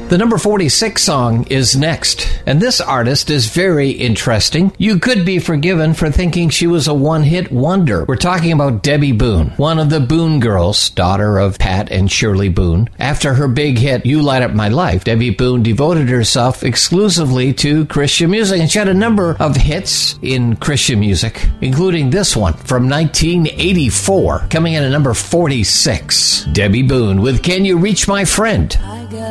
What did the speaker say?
The number 46 song is next, and this artist is very interesting. You could be forgiven for thinking she was a one-hit wonder. We're talking about Debbie Boone, one of the Boone girls, daughter of Pat and Shirley Boone. After her big hit, You Light Up My Life, Debbie Boone devoted herself exclusively to Christian music, and she had a number of hits in Christian music, including this one from 1984, coming in at number 46. Debbie Boone with Can You Reach My Friend?